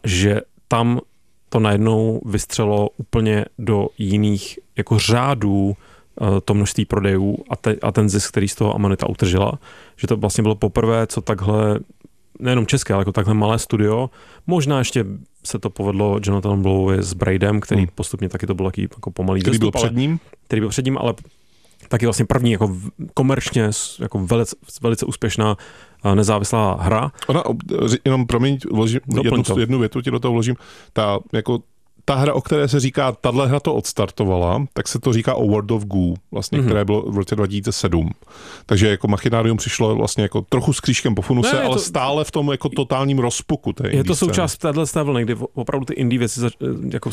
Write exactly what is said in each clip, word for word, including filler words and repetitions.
že tam to najednou vystřelo úplně do jiných jako řádů to množství prodejů a, te, a ten zisk, který z toho Amanita utržila, že to vlastně bylo poprvé, co takhle, nejenom české, ale jako takhle malé studio, možná ještě se to povedlo Jonathan Blowovi s Braidem, který hmm. postupně taky to byl taky jako pomalý který zestup, byl před ním? Který byl před ním, ale taky vlastně první jako komerčně jako velice, velice úspěšná nezávislá hra. Ona, jenom promiň, vložím, jednu, jednu větu ti do toho vložím, ta jako ta hra, o které se říká, tahle hra to odstartovala, tak se to říká o World of Goo, vlastně, mm-hmm. které bylo v roce dva tisíce sedm. Takže jako Machinarium přišlo vlastně jako trochu s křížkem po funuse, ne, ale to, stále v tom jako totálním rozpuku té je to součást téhle vlny, kdy opravdu ty indie věci jako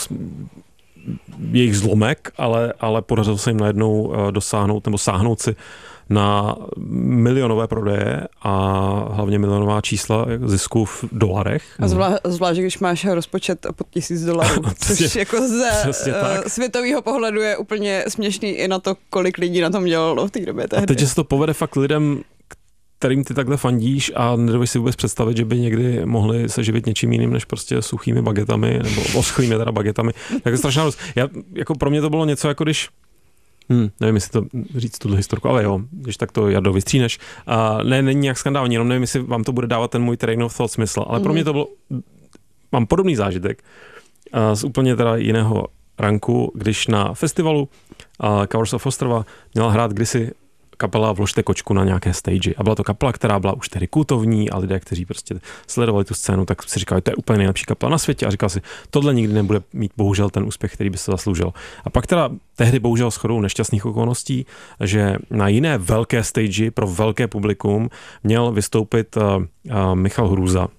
jejich zlomek, ale, ale podařilo se jim najednou dosáhnout nebo sáhnout si na milionové prodeje a hlavně milionová čísla zisku v dolarech. A zvlá, zvlášť, když máš rozpočet pod tisíc dolarů, což jako ze světového pohledu je úplně směšný i na to, kolik lidí na tom dělalo v té době tehdy. A teď, že se to povede fakt lidem, kterým ty takhle fandíš a nedovedeš si vůbec představit, že by někdy mohli se živit něčím jiným, než prostě suchými bagetami, nebo oschlými teda bagetami. Tak je strašná dost. Já, jako pro mě to bylo něco, jako když Hmm, nevím, jestli to říct tuhle historku, ale jo, když tak to Jardo vystříneš. Uh, ne, není nějak skandální, jenom nevím, jestli vám to bude dávat ten můj train of thought smysl, ale mm. pro mě to bylo, mám podobný zážitek uh, z úplně teda jiného ranku, když na festivalu uh, Covers of Ostrava měla hrát kdysi kapela Vložte kočku na nějaké stage. A byla to kapela, která byla už tedy kultovní a lidé, kteří prostě sledovali tu scénu, tak si říkali, to je úplně nejlepší kapela na světě a říkal si, tohle nikdy nebude mít bohužel ten úspěch, který by se zasloužil. A pak teda tehdy bohužel shodou nešťastných okolností, že na jiné velké stage pro velké publikum měl vystoupit uh, uh, Michal Hrůza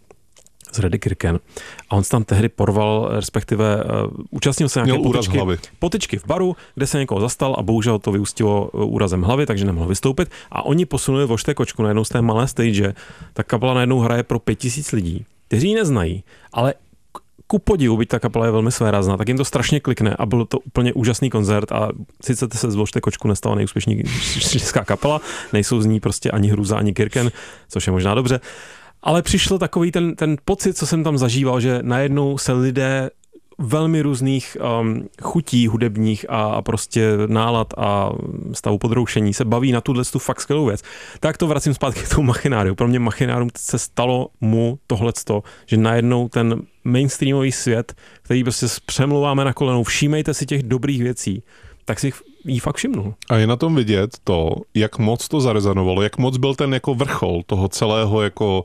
z Redy Kirken. A on se tam tehdy porval, respektive uh, účastnil se nějaké potyčky, potyčky v baru, kde se někoho zastal a bohužel to vyústilo úrazem hlavy, takže nemohl vystoupit. A oni posunuli Vložte kočku najednou z té malé stage, ta kapela najednou hraje pro pět tisíc lidí, kteří ji neznají, ale ku podivu, byť ta kapela je velmi svérázná, tak jim to strašně klikne a byl to úplně úžasný koncert a sice se z Vložte kočku nestala nejúspěšnější česká kapela, nejsou z ní prostě ani Hrůza, ani Kirken, což je možná dobře. Ale přišel takový ten, ten pocit, co jsem tam zažíval, že najednou se lidé velmi různých um, chutí hudebních a, a prostě nálad a stavu podroušení se baví na tuhle tu fakt skvělou věc. Tak to vracím zpátky k tomu Machinariu. Pro mě Machinarium se stalo mu tohleto, že najednou ten mainstreamový svět, který prostě přemlouváme na kolenou, všímejte si těch dobrých věcí, tak si jí fakt všimnul. A je na tom vidět to, jak moc to zarezonovalo, jak moc byl ten jako vrchol toho celého jako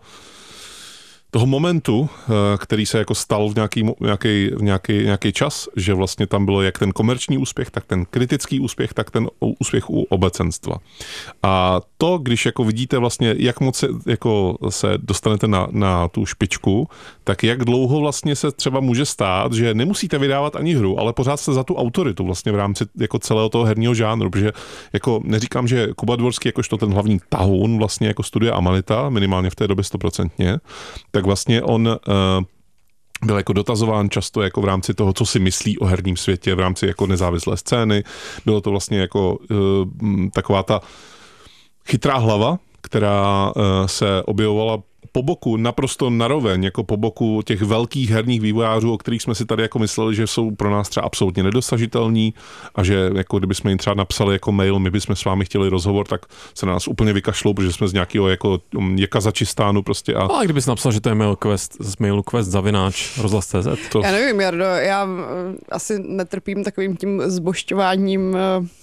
toho momentu, který se jako stal v nějaký, nějaký, nějaký, nějaký čas, že vlastně tam bylo jak ten komerční úspěch, tak ten kritický úspěch, tak ten úspěch u obecenstva. A to, když jako vidíte vlastně, jak moc se, jako se dostanete na, na tu špičku, tak jak dlouho vlastně se třeba může stát, že nemusíte vydávat ani hru, ale pořád jste za tu autoritu vlastně v rámci jako celého toho herního žánru, protože jako neříkám, že Kuba Dvorský jakožto ten hlavní tahoun vlastně jako studia Amanita, minimálně v té době stoprocentně, tak vlastně on uh, byl jako dotazován často jako v rámci toho, co si myslí o herním světě, v rámci jako nezávislé scény. Bylo to vlastně jako uh, taková ta chytrá hlava, která uh, se objevovala po boku, naprosto naroveň, jako po boku těch velkých herních vývojářů, o kterých jsme si tady jako mysleli, že jsou pro nás třeba absolutně nedosažitelní a že jako kdybychom jim třeba napsali jako mail, my bychom s vámi chtěli rozhovor, tak se na nás úplně vykašlou, protože jsme z nějakého jako Jekazačistánu prostě. A, a kdybys napsal, že to je mail quest, z mailu quest zavináč rozhlas tečka cé zet. To... Já nevím, Jardo, já asi netrpím takovým tím zbožťováním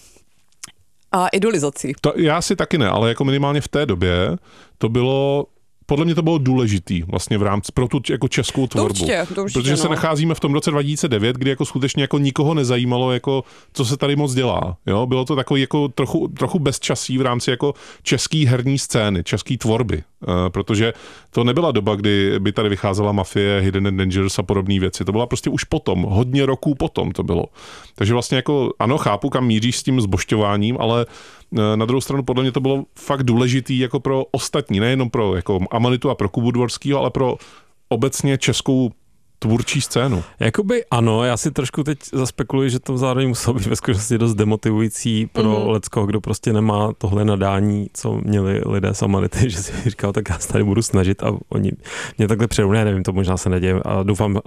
a idolizací. To já si taky ne, ale jako minimálně v té době to bylo podle mě to bylo důležitý vlastně v rámci pro tu jako českou tvorbu. To určitě, to určitě, protože no. se nacházíme v tom roce dva tisíce devět, kdy jako skutečně jako nikoho nezajímalo, jako co se tady moc dělá. Jo? Bylo to takový jako trochu, trochu bezčasí v rámci jako český herní scény, český tvorby. Uh, protože to nebyla doba, kdy by tady vycházela Mafie, Hidden and Dangerous a podobné věci. To byla prostě už potom, hodně roků potom to bylo. Takže vlastně jako ano, chápu, kam míříš s tím zbožťováním, ale na druhou stranu podle mě to bylo fakt důležitý jako pro ostatní, nejenom pro jako Amanitu a pro Kubu Dvorskýho, ale pro obecně českou tvůrčí scénu. Jakoby ano, já si trošku teď zaspekuluji, že to zároveň muselo být ve skutečnosti dost demotivující pro mm-hmm. leckoho, kdo prostě nemá tohle nadání, co měli lidé z Amanity, že si říkal, tak já se tady budu snažit a oni mě takhle přirovnají, nevím, to možná se neděje a doufám